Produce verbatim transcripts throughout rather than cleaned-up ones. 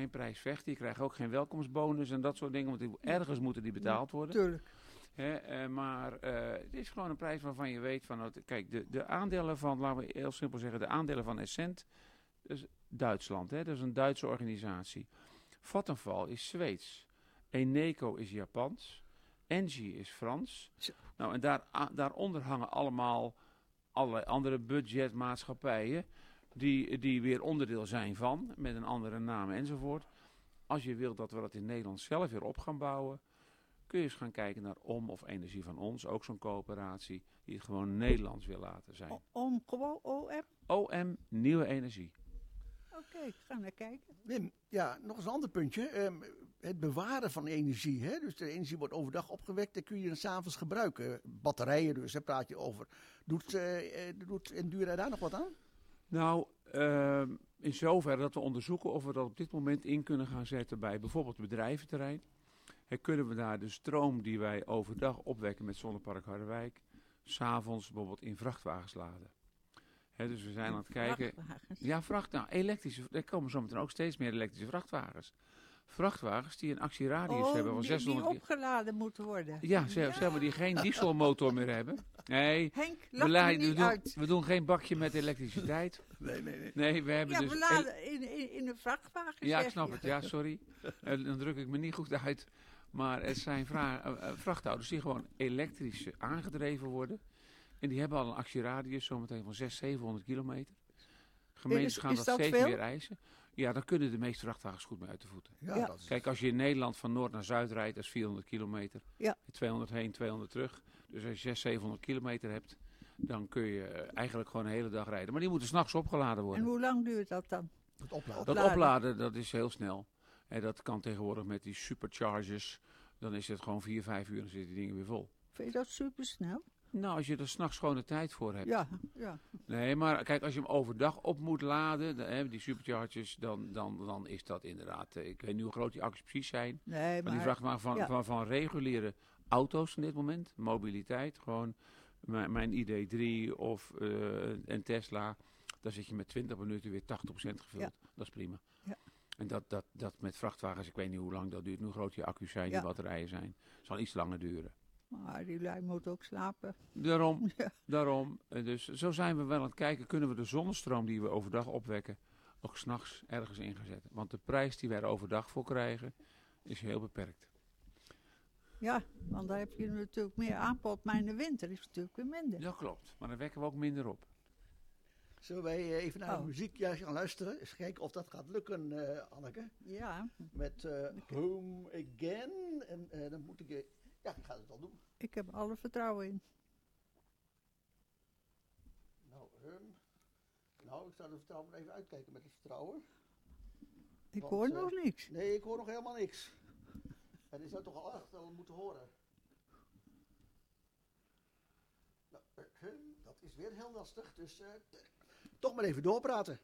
geen prijs vechten. Je krijgt ook geen welkomstbonus en dat soort dingen. Want die, ergens moeten die betaald worden. Tuurlijk. Hè, uh, maar uh, het is gewoon een prijs waarvan je weet van... Kijk, de, de aandelen van, laten we heel simpel zeggen... De aandelen van Essent, dus Duitsland. Hè, dat is een Duitse organisatie. Vattenfall is Zweeds. Eneco is Japans. Engie is Frans. Zo. Nou, en daar, a, daaronder hangen allemaal allerlei andere budgetmaatschappijen... Die, die weer onderdeel zijn van, met een andere naam enzovoort. Als je wilt dat we dat in Nederland zelf weer op gaan bouwen... kun je eens gaan kijken naar O M of Energie van Ons. Ook zo'n coöperatie die het gewoon Nederlands wil laten zijn. O- Om gewoon O M? O M, Nieuwe Energie. Oké, okay, gaan we kijken. Wim, ja, nog eens een ander puntje. Um, het bewaren van energie. Hè? Dus de energie wordt overdag opgewekt en kun je dan s'avonds gebruiken. Batterijen dus, daar praat je over. Doet, uh, doet Endura daar nog wat aan? Nou, uh, in zoverre dat we onderzoeken of we dat op dit moment in kunnen gaan zetten bij bijvoorbeeld het bedrijventerrein. He, kunnen we daar de stroom die wij overdag opwekken met Zonnepark Harderwijk, s'avonds bijvoorbeeld in vrachtwagens laden. He, dus we zijn aan het kijken. Vrachtwagens? Ja, vracht, nou, elektrische, er komen zometeen ook steeds meer elektrische vrachtwagens. Vrachtwagens die een actieradius oh, hebben van die, zeshonderd... die opgeladen moeten worden. Ja, ze, ja. ze hebben die geen dieselmotor meer hebben. Nee, Henk, we, lach la- me niet we, doen, uit. we doen geen bakje met elektriciteit. Nee, nee, nee. Nee, we hebben Ja, dus... we laden in, in, in een vrachtwagen. Ja, zeg ik snap je. het. Ja, sorry. Uh, dan druk ik me niet goed uit. Maar het zijn vra- uh, uh, vrachtauto's die gewoon elektrisch uh, aangedreven worden. En die hebben al een actieradius zometeen van zeshonderd, zevenhonderd kilometer. Gemeentes Is- gaan is dat, dat steeds veel? meer eisen. Ja, dan kunnen de meeste vrachtwagens goed mee uit de voeten. Ja, Ja. Dat is... Kijk, als je in Nederland van noord naar zuid rijdt, dat is vierhonderd kilometer. Ja. tweehonderd heen, tweehonderd terug. Dus als je zeshonderd, zevenhonderd kilometer hebt, dan kun je uh, eigenlijk gewoon een hele dag rijden. Maar die moeten 's nachts opgeladen worden. En hoe lang duurt dat dan? Het opladen. Dat Opladen. opladen, dat is heel snel. En dat kan tegenwoordig met die superchargers. Dan is het gewoon vier, vijf uur en dan zitten die dingen weer vol. Vind je dat super snel? Nou, als je er 's nachts gewoon de tijd voor hebt. Ja, ja. Nee, maar kijk, als je hem overdag op moet laden, de, hè, die superchargers, dan, dan, dan is dat inderdaad... eh, Ik weet niet hoe groot die accu's precies zijn. Nee, Maar die maar... vrachtwagen van, ja. van, van reguliere auto's in dit moment, mobiliteit, gewoon mijn, mijn I D drie of uh, een Tesla, daar zit je met twintig minuten weer tachtig procent gevuld. Ja. Dat is prima. Ja. En dat, dat, dat met vrachtwagens, ik weet niet hoe lang dat duurt, hoe groot die accu's zijn, Ja. die batterijen zijn. Zal iets langer duren. Maar die lui moet ook slapen. Daarom, Ja. daarom. Eh, Dus zo zijn we wel aan het kijken, kunnen we de zonnestroom die we overdag opwekken ook 's nachts ergens in gaan zetten. Want de prijs die wij er overdag voor krijgen is heel beperkt. Ja, want dan heb je natuurlijk meer aanbod, maar in de winter is het natuurlijk weer minder. Dat klopt, maar dan wekken we ook minder op. Zullen wij uh, even naar Oh. de muziek juist gaan luisteren? Eens kijken of dat gaat lukken, uh, Anneke. Ja, Met uh, Home Again. En uh, dan moet ik... Uh, ja, ik ga het wel doen. ik heb alle vertrouwen in. Nou, um, nou, ik zou de vertrouwen even uitkijken met het vertrouwen. Ik Want, hoor uh, nog niks. Nee, ik hoor nog helemaal niks. En die zou toch al echt wel moeten horen. Nou, uh, hum, dat is weer heel lastig, dus uh, t- toch maar even doorpraten.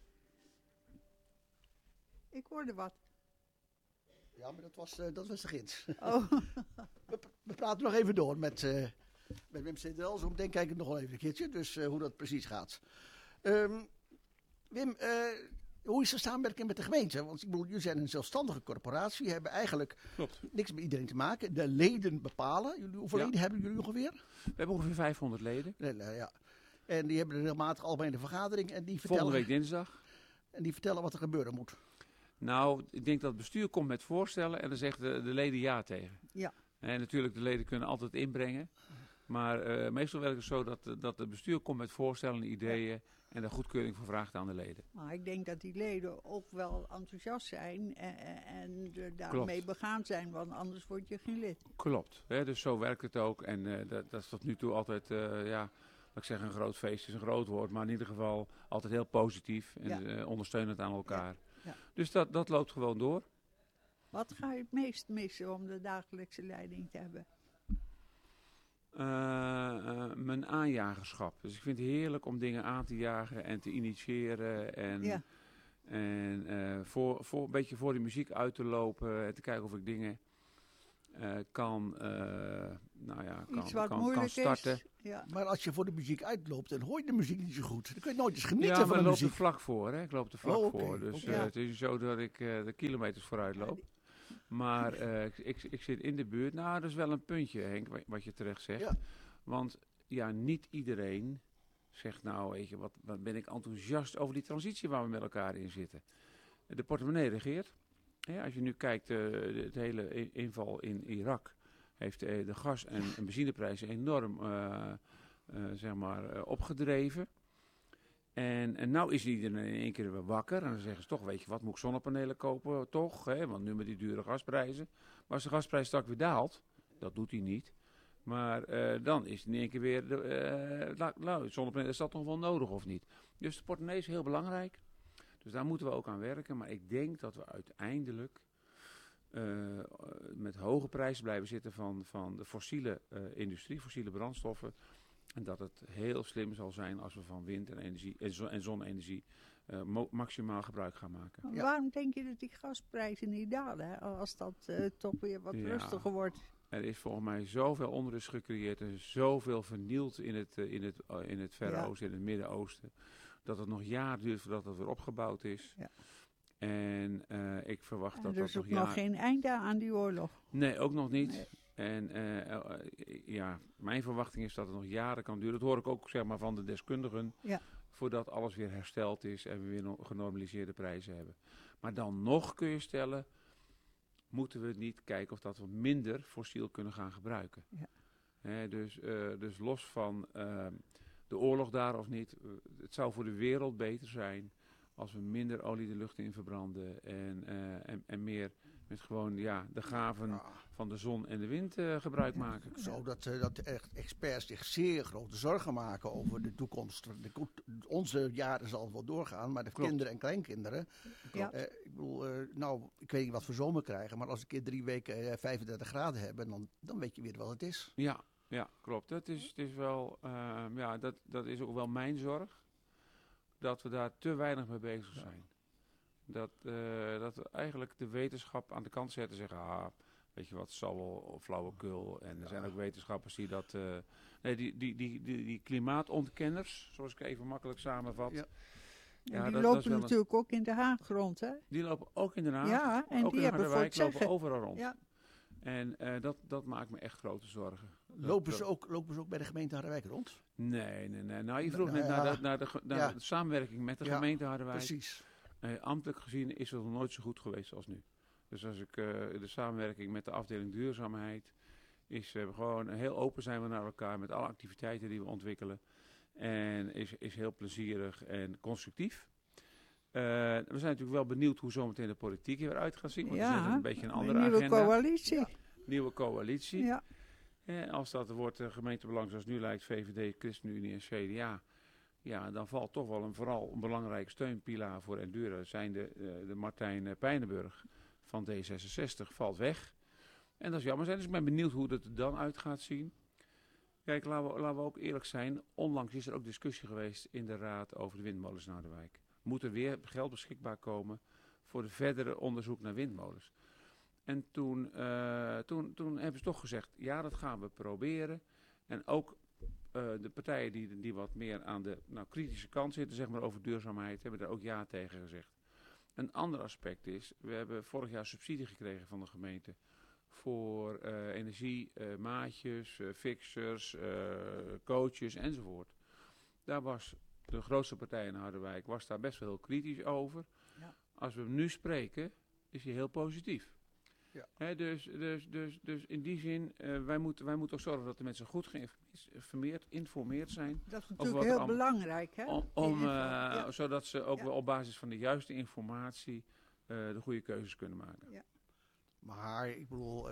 Ik hoorde wat. Ja, maar dat was, uh, dat was de gids. Oh, We, we praten nog even door met, uh, met Wim Sindel. Zo meteen kijken we nog wel even een keertje, dus uh, hoe dat precies gaat. Um, Wim, uh, hoe is de samenwerking met de gemeente? Want ik bedoel, jullie zijn een zelfstandige corporatie, hebben eigenlijk Klopt. niks met iedereen te maken. De leden bepalen. Jullie, hoeveel Ja. leden hebben jullie ongeveer? We hebben ongeveer vijfhonderd leden. Nee, nee, ja. En die hebben een regelmatig algemene vergadering en die vertellen, Volgende week dinsdag. en die vertellen wat er gebeuren moet. Nou, ik denk dat het bestuur komt met voorstellen en dan zegt de, de leden ja tegen. ja. En natuurlijk, de leden kunnen altijd inbrengen. Maar uh, meestal werkt het zo dat, uh, dat het bestuur komt met voorstellen, ideeën en daar goedkeuring voor vraagt aan de leden. Maar ik denk dat die leden ook wel enthousiast zijn en, en er daarmee Klopt. begaan zijn, want anders word je geen lid. Klopt, hè? Dus zo werkt het ook. En uh, dat, dat is tot nu toe altijd, uh, ja, laat ik zeggen, een groot feest is een groot woord, maar in ieder geval altijd heel positief en Ja. uh, ondersteunend aan elkaar. Ja. Dus dat, dat loopt gewoon door. Wat ga je het meest missen om de dagelijkse leiding te hebben? Uh, uh, mijn aanjagerschap. Dus ik vind het heerlijk om dingen aan te jagen en te initiëren. En, Ja. en uh, voor, voor, een beetje voor die muziek uit te lopen en te kijken of ik dingen uh, kan, uh, nou ja, kan, Iets wat kan, moeilijk kan starten. is. Ja. Maar als je voor de muziek uitloopt, dan hoor je de muziek niet zo goed. Dan kun je nooit eens genieten Ja, maar van de ik loop er muziek. vlak voor. Hè? Ik loop er vlak Oh, okay, voor. Dus okay. uh, het is zo dat ik uh, de kilometers vooruit loop. Maar uh, ik, ik, ik zit in de buurt. Nou, dat is wel een puntje, Henk, wat je terecht zegt. Ja. Want ja, niet iedereen zegt nou, weet je, wat, wat ben ik enthousiast over die transitie waar we met elkaar in zitten. De portemonnee regeert. Ja, als je nu kijkt, uh, de, het hele inval in Irak heeft uh, de gas- en, en benzineprijzen enorm uh, uh, zeg maar, uh, opgedreven. En, en nou is iedereen in één keer weer wakker. En dan zeggen ze toch, weet je wat, moet ik zonnepanelen kopen? Toch, hè? Want nu met die dure gasprijzen. Maar als de gasprijs straks weer daalt, dat doet hij niet. Maar uh, dan is het in één keer weer, de, uh, nou, zonnepanelen, is dat nog wel nodig of niet? Dus de portemonnee is heel belangrijk. Dus daar moeten we ook aan werken. Maar ik denk dat we uiteindelijk uh, met hoge prijzen blijven zitten van, van de fossiele uh, industrie, fossiele brandstoffen. En dat het heel slim zal zijn als we van wind en, energie, en, zon, en zonne-energie uh, mo- maximaal gebruik gaan maken. Ja. Waarom denk je dat die gasprijzen niet dalen, hè? Als dat uh, toch weer wat ja, rustiger wordt? Er is volgens mij zoveel onrust gecreëerd en zoveel vernield in het, uh, in het, uh, in het Verre ja. Oosten, in het Midden-Oosten, dat het nog jaren duurt voordat het weer opgebouwd is. Ja. En uh, ik verwacht en dat er is dat ook nog nog jaar... geen einde aan die oorlog. Nee, ook nog niet. Nee. En uh, uh, ja, mijn verwachting is dat het nog jaren kan duren. Dat hoor ik ook zeg maar, van de deskundigen. Ja. Voordat alles weer hersteld is en we weer no- genormaliseerde prijzen hebben. Maar dan nog kun je stellen, moeten we niet kijken of dat we minder fossiel kunnen gaan gebruiken. Ja. He, dus, uh, dus los van uh, de oorlog daar of niet. Uh, het zou voor de wereld beter zijn als we minder olie de lucht in verbranden. En, uh, en, en meer met gewoon ja, de gaven ja. van de zon en de wind uh, gebruik ja. maken. Zo dat, uh, dat echt experts zich zeer grote zorgen maken over de toekomst. De, onze jaren zal wel doorgaan, maar de Klopt. kinderen en kleinkinderen. Ja. Uh, ik bedoel, uh, nou, ik weet niet wat voor zomer krijgen, maar als ik een keer drie weken uh, vijfendertig graden hebben, dan, dan weet je weer wat het is. Ja, ja klopt. Het is, het is wel, uh, ja, dat, dat is ook wel mijn zorg. Dat we daar te weinig mee bezig zijn. Ja. Dat, uh, dat we eigenlijk de wetenschap aan de kant zetten en zeggen, ah, weet je wat, zal wel flauwekul. En er ja. zijn ook wetenschappers die dat, uh, nee, die, die, die, die, die klimaatontkenners, zoals ik even makkelijk samenvat. Ja. Ja, die dat, lopen dat natuurlijk een... ook in de Haag rond, hè? Die lopen ook in Den Haag. Ja, en ook die in hebben voor het lopen zeggen. overal rond. Ja. En uh, dat, dat maakt me echt grote zorgen. Lopen, dat, ze ook, lopen ze ook bij de gemeente Harderwijk rond? Nee, nee, nee. Nou, je vroeg net ja, naar, de, naar, de, naar ja. de samenwerking met de ja, gemeente Harderwijk. Precies. Uh, ambtelijk gezien is het nog nooit zo goed geweest als nu. Dus als ik uh, de samenwerking met de afdeling duurzaamheid is uh, gewoon heel open zijn we naar elkaar met alle activiteiten die we ontwikkelen. En is, is heel plezierig en constructief. Uh, we zijn natuurlijk wel benieuwd hoe zometeen de politiek eruit gaat zien. Want ja, er is een beetje een andere een nieuwe agenda. coalitie. Ja. Nieuwe coalitie. Ja. En als dat wordt uh, gemeentebelang zoals nu lijkt, V V D, ChristenUnie en C D A. Ja, dan valt toch wel een, vooral een belangrijke steunpilaar voor Endura. Zijn de, uh, de Martijn uh, Pijnenburg van D zesenzestig valt weg. En dat is jammer zijn. Dus ik ben benieuwd hoe dat er dan uit gaat zien. Kijk, laten we, laten we ook eerlijk zijn. Onlangs is er ook discussie geweest in de raad over de windmolens in Harderwijk. Moet er weer geld beschikbaar komen voor de verdere onderzoek naar windmolens. En toen, uh, toen, toen hebben ze toch gezegd, ja, dat gaan we proberen. En ook uh, de partijen die, die wat meer aan de nou, kritische kant zitten, zeg maar over duurzaamheid, hebben daar ook ja tegen gezegd. Een ander aspect is, we hebben vorig jaar subsidie gekregen van de gemeente voor uh, energiemaatjes, uh, fixers, uh, coaches enzovoort. Daar was de grootste partij in Harderwijk was daar best wel heel kritisch over. Ja. Als we hem nu spreken, is hij heel positief. Ja. He, dus, dus, dus, dus in die zin, uh, wij, moeten, wij moeten ook zorgen dat de mensen goed geïnformeerd informeerd zijn. Dat is natuurlijk heel allemaal, belangrijk, hè? Om, om, uh, ja. Zodat ze ook ja. wel op basis van de juiste informatie uh, de goede keuzes kunnen maken. Ja. Maar, ik bedoel, uh,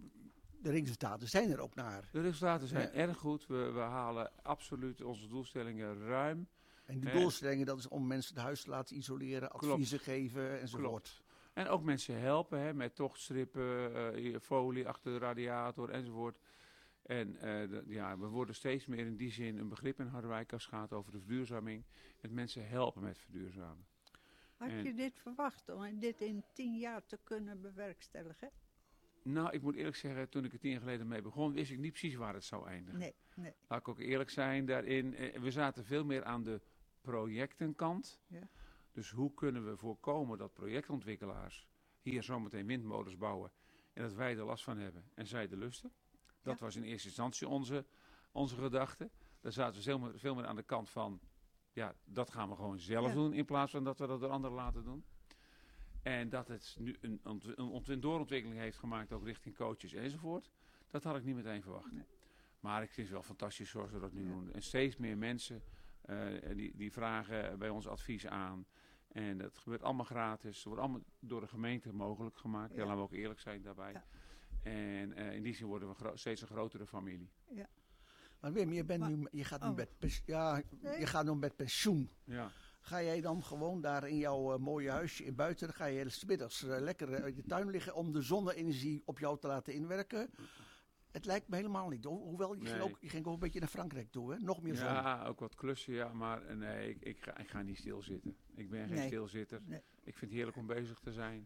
de resultaten zijn er ook naar. De resultaten zijn ja. erg goed. We, we halen absoluut onze doelstellingen ruim. En die doelstellingen, dat is om mensen het huis te laten isoleren, adviezen Klopt. geven enzovoort. Klopt. En ook mensen helpen hè, met tochtstrippen, uh, folie achter de radiator enzovoort. En uh, de, ja, we worden steeds meer in die zin een begrip in Harderwijk als het gaat over de verduurzaming. Met mensen helpen met verduurzamen. Had en, je dit verwacht om dit in tien jaar te kunnen bewerkstelligen? Nou, ik moet eerlijk zeggen, toen ik er tien jaar geleden mee begon, wist ik niet precies waar het zou eindigen. Nee, nee. Laat ik ook eerlijk zijn daarin. eh, We zaten veel meer aan de projectenkant. Ja. Dus hoe kunnen we voorkomen dat projectontwikkelaars hier zometeen windmolens bouwen en dat wij er last van hebben en zij de lusten. Dat Ja. was in eerste instantie onze, onze gedachte. Daar zaten we veel meer, veel meer aan de kant van, ja, dat gaan we gewoon zelf Ja. doen in plaats van dat we dat door anderen laten doen. En dat het nu een, ont- een, ont- een doorontwikkeling heeft gemaakt, ook richting coaches enzovoort. Dat had ik niet meteen verwacht. Nee. Maar ik vind het wel fantastisch zoals we dat nu Ja. doen. En steeds meer mensen eh, die, die vragen bij ons advies aan. En dat gebeurt allemaal gratis. Het wordt allemaal door de gemeente mogelijk gemaakt. Ja, Ja. laten we ook eerlijk zijn daarbij. Ja. En eh, in die zin worden we gro- steeds een grotere familie. Maar Wim, je, bent Maar- nu, je, gaat nu oh. met, pens- ja, Nee. je gaat nu met pensioen. Ja. Ga jij dan gewoon daar in jouw eh, mooie huisje in buiten, ga je 's middags eh, lekker eh, in de tuin liggen om de zonne-energie op jou te laten inwerken? Het lijkt me helemaal niet. Ho- hoewel, je, ging Nee. ook, je ging ook een beetje naar Frankrijk toe, hè? Nog meer zon. Ja, ook wat klussen, ja. Maar eh, nee, ik, ik, ga, ik ga niet stilzitten. Ik ben geen Nee. stilzitter. Nee. Ik vind het heerlijk om bezig te zijn.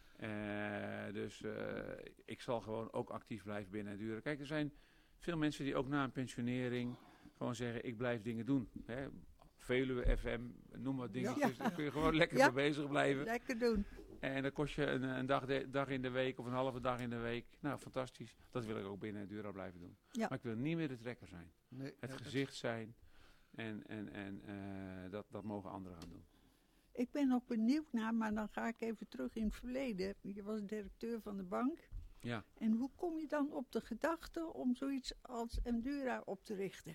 Eh, dus eh, ik zal gewoon ook actief blijven binnen het duren. Kijk, er zijn veel mensen die ook na een pensionering gewoon zeggen, ik blijf dingen doen. Hè? Veluwe F M, noem maar dingetjes. Ja. Daar kun je gewoon lekker Ja. mee bezig blijven. Lekker doen. En dan kost je een, een dag, de- dag in de week of een halve dag in de week. Nou, fantastisch. Dat wil ik ook binnen het Dura blijven doen. Ja. Maar ik wil niet meer de trekker zijn. Nee, Het nee, gezicht zijn. En, en, en eh, dat, dat mogen anderen gaan doen. Ik ben nog benieuwd naar, maar dan ga ik even terug in het verleden. Je was directeur van de bank. Ja. En hoe kom je dan op de gedachte om zoiets als Endura op te richten?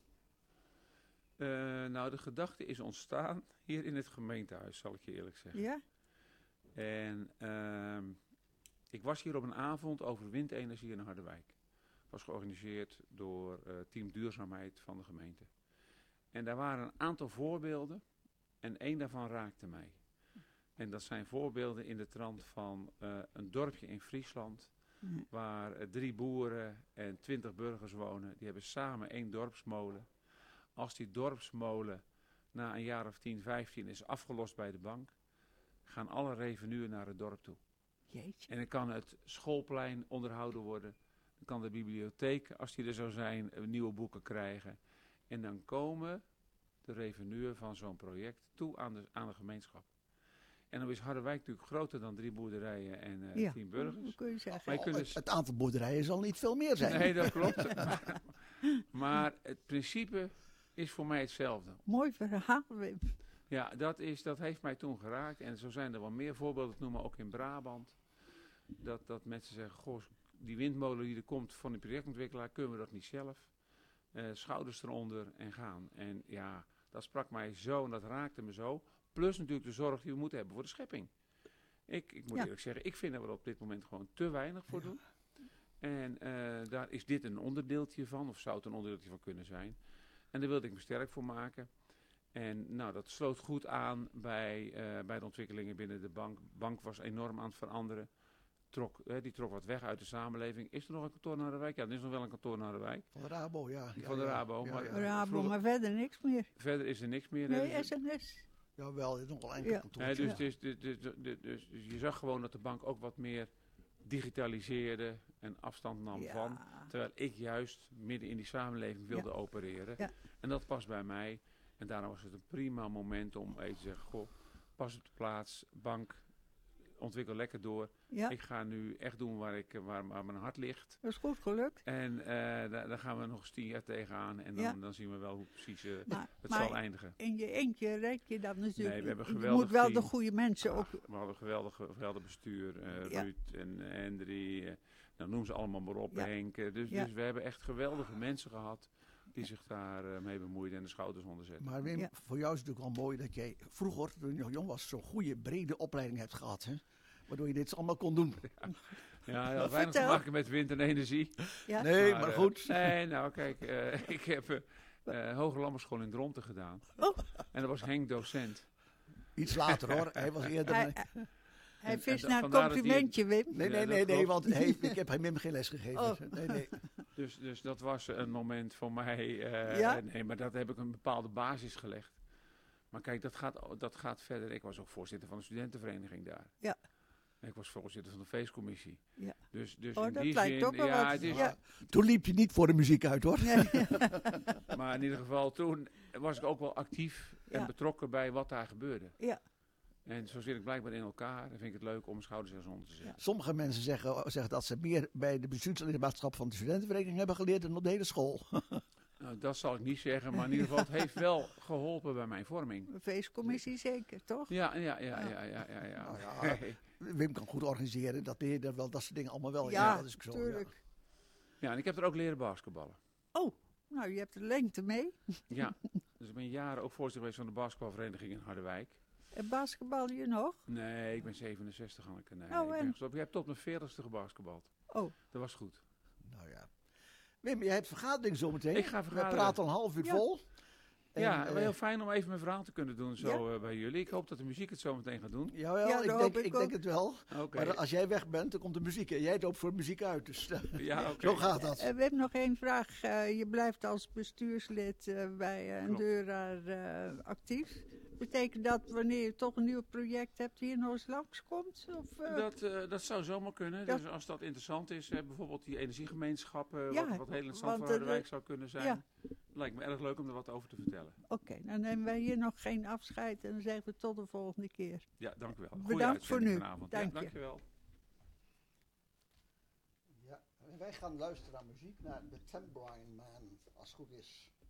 Eh, nou, de gedachte is ontstaan hier in het gemeentehuis, zal ik je eerlijk zeggen. Ja? En ehm, ik was hier op een avond over windenergie in Harderwijk. Was georganiseerd door eh, Team Duurzaamheid van de gemeente. En daar waren een aantal voorbeelden en één daarvan raakte mij. En dat zijn voorbeelden in de trant van eh, een dorpje in Friesland, Ja. waar eh, drie boeren en twintig burgers wonen. Die hebben samen één dorpsmolen. Als die dorpsmolen na een jaar of tien, vijftien is afgelost bij de bank, gaan alle revenuen naar het dorp toe. Jeetje. En dan kan het schoolplein onderhouden worden. Dan kan de bibliotheek, als die er zou zijn, eh, nieuwe boeken krijgen. En dan komen de revenuen van zo'n project toe aan de, aan de gemeenschap. En dan is Harderwijk natuurlijk groter dan drie boerderijen en eh Ja, tien hoe burgers. kun je zeggen? Maar je kunt het, dus- het aantal boerderijen zal niet veel meer zijn. Nee, dat klopt. maar, maar het principe is voor mij hetzelfde. Mooi verhaal, Wim. Ja, dat, is, dat heeft mij toen geraakt. En zo zijn er wel meer voorbeelden te noemen, ook in Brabant. Dat, dat mensen zeggen, goh, die windmolen die er komt van die projectontwikkelaar, kunnen we dat niet zelf? Eh, schouders eronder en gaan. En ja, dat sprak mij zo en dat raakte me zo. Plus natuurlijk de zorg die we moeten hebben voor de schepping. Ik, ik moet Ja. eerlijk zeggen, ik vind dat we er op dit moment gewoon te weinig voor Ja. doen. En eh, daar is dit een onderdeeltje van, of zou het een onderdeeltje van kunnen zijn. En daar wilde ik me sterk voor maken. En nou, dat sloot goed aan bij, eh, bij de ontwikkelingen binnen de bank. De bank was enorm aan het veranderen. Trok, eh, die trok wat weg uit de samenleving. Is er nog een kantoor naar de wijk? Ja, er is nog wel een kantoor naar de wijk. Van de Rabo, ja. ja Van de ja, Rabo, ja, maar- ja. Ja. Rabo, vroeger- maar verder niks meer. Verder is er niks meer. Nee, Dus- S N S. Jawel, er is nog wel enkel Ja. kantoor. Nee, dus, Ja. dus, dus, dus, dus, dus- dus je zag gewoon dat de bank ook wat meer digitaliseerde en afstand nam Ja. van. Terwijl ik juist midden in die samenleving wilde Ja. opereren. Ja. En dat past bij mij. En daarom was het een prima moment om even te zeggen, goh, pas op de plaats, bank, ontwikkel lekker door. Ja, Ik ga nu echt doen waar, ik, waar, waar mijn hart ligt. dat is goed gelukt. En eh, daar, daar gaan we nog eens tien jaar tegenaan. En dan, Ja. dan zien we wel hoe precies eh, Maar, het maar zal eindigen. in je eentje red je dat natuurlijk. Nee, we hebben een je geweldig moet wel team. de goede mensen ook. Ah, we hadden een geweldig, geweldig bestuur. eh, Ja. Ruud en Hendry. eh, nou, noem ze allemaal maar op. Ja. Henk. eh, Dus, Ja. dus we hebben echt geweldige mensen gehad die zich daar eh, mee bemoeiden en de schouders onder zetten. Maar Wim, Ja. voor jou is het natuurlijk wel mooi dat jij vroeger, toen je nog jong was, zo'n goede brede opleiding hebt gehad. Hè? Waardoor je dit allemaal kon doen. Ja, dat had weinig te Vertel. maken met wind en energie. Ja. Nee, maar, eh, goed. nee, nou kijk, eh, ik heb eh eh, Hoge Lammerschool in Dronten gedaan. Oh. En dat was Henk docent. Iets later hoor. Hij was eerder. Hij, Nee, hij, hij En- vist en naar een vandaar dat hij- complimentje, Wim. nee, Ja, nee, dat nee, nee, klopt. want hij, ik heb hem geen les gegeven. Oh. Nee, nee. Dus, dus dat was een moment voor mij. eh, Ja? Nee, maar dat heb ik een bepaalde basis gelegd. Maar kijk, dat gaat, dat gaat verder. Ik was ook voorzitter van de studentenvereniging daar. Ja. Ik was voorzitter van de feestcommissie. Ja. Dus, dus Oh, in dat die lijkt zin, ook wel ja, wat. het is, Ja. Toen liep je niet voor de muziek uit hoor. Nee. maar in ieder geval toen was ik ook wel actief en Ja. betrokken bij wat daar gebeurde. Ja. En zo zit ik blijkbaar in elkaar en vind ik het leuk om mijn schouders eens onder te zetten. Sommige mensen zeggen, zeggen dat ze meer bij de bestuurslidmaatschap van de studentenvereniging hebben geleerd dan op de hele school. Nou, dat zal ik niet zeggen, maar in ieder geval het heeft wel geholpen bij mijn vorming. Een feestcommissie zeker, toch? Ja, ja, ja, ja, ja, ja. ja. Nou ja, Wim kan goed organiseren, dat deed dat wel, dat soort dingen allemaal wel. Ja, dat is ook zo, tuurlijk. Ja, en ik heb er ook leren basketballen. Oh, nou, je hebt de lengte mee. Ja, dus ik ben jaren ook voorzitter geweest van de basketbalvereniging in Harderwijk. En basketbal je nog? Nee, ik ben zevenenzestig, Anneke. Nee, Oh, ik ben en? gestopt. Je hebt tot mijn veertigste gebasketbald. Oh, Dat was goed. Ja. Nou ja. Wim, jij hebt vergadering zometeen. Ik ga We vergaderen. praten al een half uur Ja. vol. En, ja, eh, wel heel fijn om even mijn verhaal te kunnen doen zo eh, bij jullie. Ik hoop dat de muziek het zo meteen gaat doen. Jawel, Ja, dat ik, hoop denk, ik ik ook. denk het wel. Oké. Maar als jij weg bent, dan komt de muziek. En jij loopt voor de muziek uit. Dus eh, Ja, oké. zo gaat dat. Uh, we hebben nog één vraag. Uh, je blijft als bestuurslid uh, bij uh, Klopt. Endura uh, actief. Betekent dat wanneer je toch een nieuw project hebt hier nog eens langskomt? Of, uh, Dat, uh, dat zou zomaar kunnen. Ja. Dus als dat interessant is, uh, bijvoorbeeld die energiegemeenschap, uh, Ja, wat, wat heel interessant want, voor uh, Harderwijk zou kunnen zijn. ja. Lijkt me erg leuk om er wat over te vertellen. Oké, okay, dan nemen wij hier nog geen afscheid en dan zeggen we tot de volgende keer. Ja, dank u wel. Goeie Bedankt voor uitzending nu. vanavond. Dank ja, je. dank je wel. Ja, en wij gaan luisteren naar muziek, naar The Tambourine Man, als het goed is.